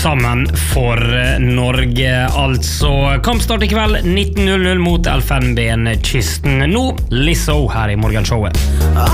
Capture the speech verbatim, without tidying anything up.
sammen for Norge. Altså, kampstart i kveld nitten null null mot Elfenbenkysten. Nå Lizzo her i morgenshowet.